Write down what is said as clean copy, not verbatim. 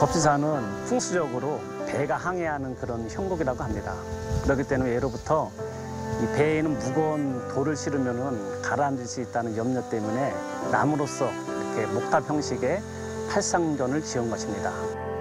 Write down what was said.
법시사는 풍수적으로 배가 항해하는 그런 형국이라고 합니다. 그렇기 때문에 예로부터 이 배에는 무거운 돌을 실으면은 가라앉을 수 있다는 염려 때문에 나무로서 이렇게 목탑 형식의 팔상전을 지은 것입니다.